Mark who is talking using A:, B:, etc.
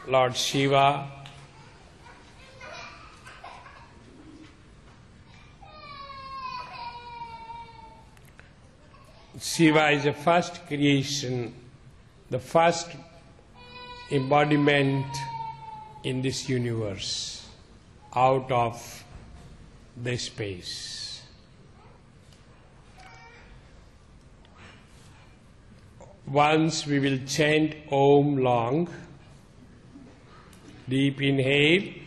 A: Lord Shiva, Shiva is the first creation, the first embodiment in this universe, out of the space. Once we will chant Om long, deep inhale,